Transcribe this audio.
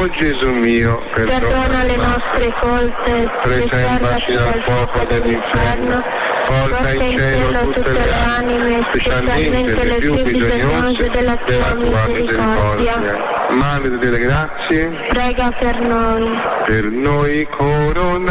O Gesù mio, perdona le nostre colpe, preservaci dal fuoco dell'inferno, porta in cielo tutte le anime, specialmente le più bisognose della tua misericordia. Madre delle grazie, prega per noi. per noi corona